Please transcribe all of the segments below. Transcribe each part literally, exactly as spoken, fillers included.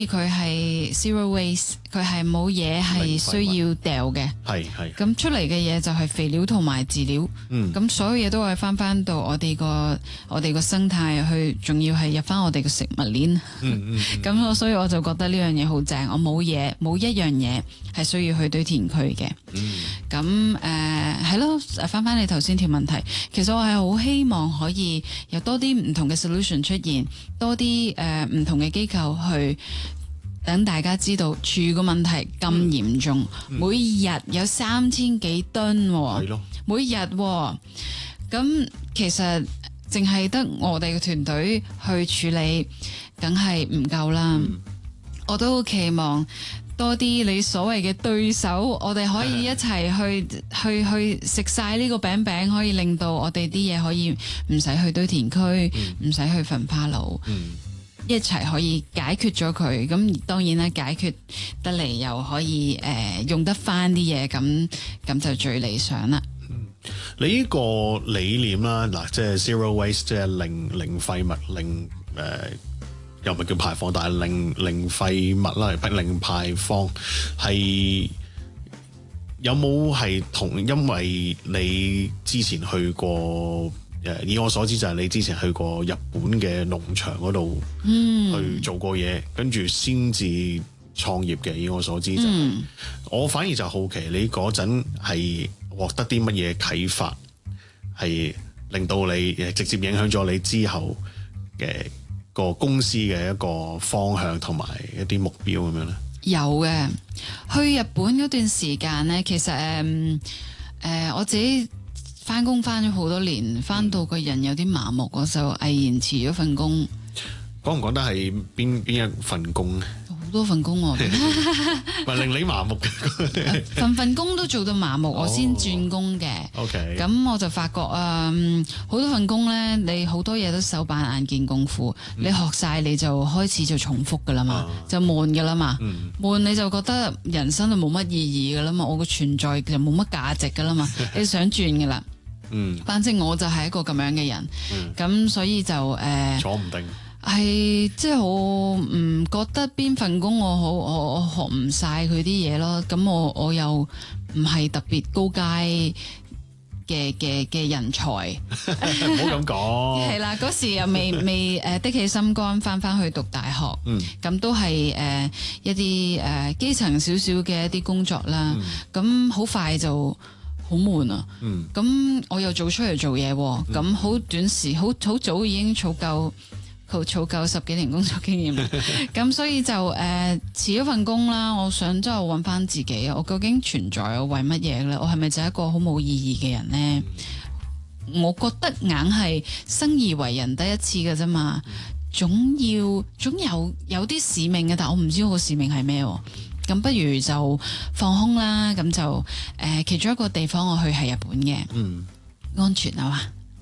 佢係 zero waste，佢係冇嘢係需要掉嘅， 係係。 咁出嚟嘅嘢就係肥料同埋飼料，咁、 嗯、 所有嘢都係翻翻到我哋個我哋個生態去，仲要係入翻我哋個食物鏈。 嗯嗯。 咁我所以我就覺得呢樣嘢好正，我冇嘢冇一樣嘢係需要去堆填區嘅。 嗯。 咁誒係咯，翻翻你頭先條問題，其實我係好希望可以有多啲唔同嘅 solution 出現，多啲誒唔同嘅機構去。等大家知道處個問題咁嚴重，嗯、每日有三千幾噸，係咯，每日咁其實淨係得我哋嘅團隊去處理，梗係唔夠啦。嗯、我都期望多啲你所謂嘅對手，我哋可以一齊去去去食晒呢個餅餅，可以令到我哋啲嘢可以唔使去堆填區，唔使、嗯、去焚化爐。嗯一齊可以解決咗佢，咁當然啦，解決得嚟又可以誒、呃、用得翻啲嘢，咁咁就最理想啦。 嗯，你呢個理念啦，嗱，即係 zero waste，即係零零廢物，零誒、呃、又唔係叫排放，但係零零廢物啦，零排放係有冇係同？因為你之前去過。誒，以我所知就係你之前去過日本嘅農場嗰度去做過嘢，跟住先至創業嘅。以我所知就係，嗯、我反而就好奇你嗰陣係獲得啲乜嘢啟發，係令到你誒直接影響咗你之後嘅個公司嘅一個方向同埋一啲目標咁樣咧？ 有嘅，去日本嗰段時間咧，其實誒誒、呃、我自己。翻工翻咗好多年，翻到個人有啲麻木，我就毅然辭咗份工。 講唔講得係邊邊一份工咧？ 好多份工喎， 唔係令你麻木嘅。 份份工都做到麻木，我先轉工嘅。 OK， 咁我就發覺啊，好多份工咧，你好多嘢都手板眼見功夫，嗯、你學晒你就開始就重複噶啦嘛，啊、就悶噶啦嘛，嗯、悶你就覺得人生就冇乜意義噶啦嘛，我個存在就冇乜價值噶啦嘛，你想轉噶啦。嗯，反正我就係一個咁樣嘅人，咁、嗯、所以就誒、呃、 坐唔定， 係即係我唔覺得邊份工我好，我我學唔晒佢啲嘢咯。咁我我又唔係特別高階嘅嘅嘅人才，唔好咁講。係啦，嗰時又未未誒的起心肝翻翻去讀大學，咁、嗯、都係誒、呃、一啲誒、呃、基層少少嘅一啲工作啦。咁好、嗯、快就。好悶啊！咁、嗯、我又做出嚟做嘢，咁好、嗯、短時，好好早已經儲夠，儲儲夠十幾年工作經驗。咁所以就誒辭咗份工啦。我想真係揾翻自己啊！我究竟存在我為乜嘢咧？我係咪就係一個好冇意義嘅人咧？嗯、我覺得硬係生而為人得一次嘅啫嘛，總要總有有啲使命嘅，但我唔知我個使命係咩。咁不如就放空啦，咁就誒、呃、其中一個地方我去係日本嘅，嗯，安全啊嘛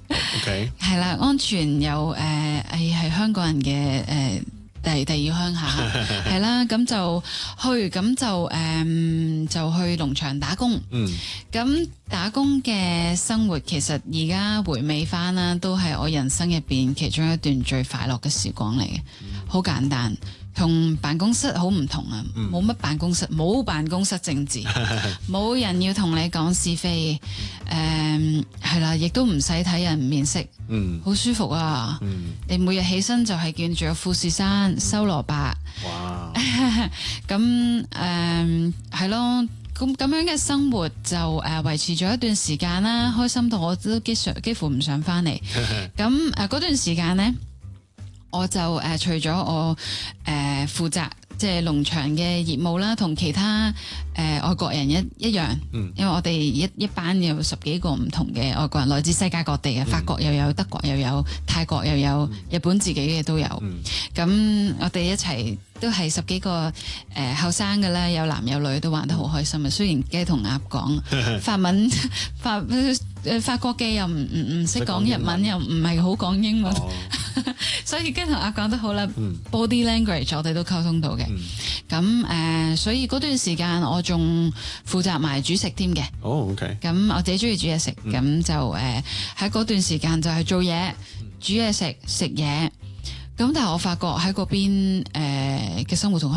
，OK，係啦，安全又誒係係香港人嘅誒、呃、第第二鄉下，係啦，咁就去，咁就誒、呃、就去農場打工，嗯，咁打工嘅生活其實而家回味翻啦，都係我人生入邊其中一段最快樂嘅時光嚟嘅，好、嗯、簡單。同辦公室好唔同啊，冇乜、嗯、辦公室，冇辦公室政治，冇人要同你講是非，誒係啦，亦都唔使睇人面色，嗯，好舒服啊，嗯、你每日起身就係見住有富士山、嗯、收蘿蔔，哇，咁誒係咯，咁咁樣嘅生活就誒維持咗一段時間啦，開心到我都幾想幾乎唔想翻嚟，咁誒嗰段時間咧。我就誒、呃、除咗我誒、呃、負責即係農場嘅業務啦，同其他誒、呃、外國人一一樣，嗯、因為我哋一一班有十幾個唔同嘅外國人，來自世界各地嘅，嗯、法國又有，德國又有，泰國又有，嗯、日本自己嘅都有。咁、嗯、我哋一齊都係十幾個誒後生嘅啦，有男有女，都玩得好開心啊！雖然雞同鴨講法文法誒法國嘅又唔唔唔識講日文，又唔係好講英文。哦所以雞同鴨講得好啦、嗯、，body language 我哋都溝通到嘅。咁誒、嗯呃，所以嗰段時間我仲負責埋煮食添嘅。 哦 ，OK。 咁我自己中意煮嘢食，咁、嗯、就誒喺嗰段時間就係做嘢、煮嘢食、食嘢。 咁但係我發覺喺嗰邊誒嘅生活同